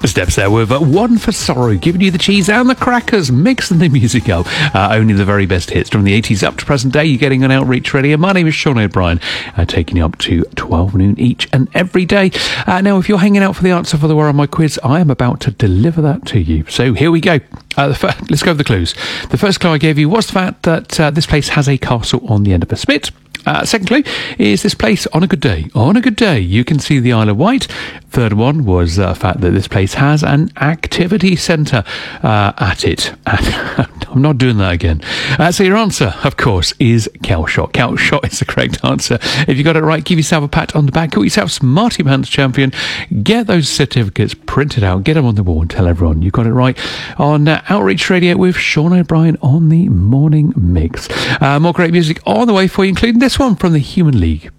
Steps there with One for Sorrow, giving you the cheese and the crackers, mixing the music up. Only the very best hits from the 80s up to present day. You're getting on Outreach Radio. My name is Sean O'Brien, taking you up to 12 noon each and every day. Now, if you're hanging out for the answer for the Where Are My Quiz, I am about to deliver that to you. So here we go. Let's go over the clues. The first clue I gave you was the fact that this place has a castle on the end of a spit. Second clue is this place on a good day. On a good day, you can see the Isle of Wight. Third one was the fact that this place has an activity centre at it. I'm not doing that again. So your answer, of course, is Calshot. Calshot is the correct answer. If you got it right, give yourself a pat on the back. Call yourself Smarty Pants Champion. Get those certificates printed out. Get them on the wall and tell everyone you got it right on Outreach Radio with Sean O'Brien on the Morning Mix. More great music on the way for you, including this one from the Human League.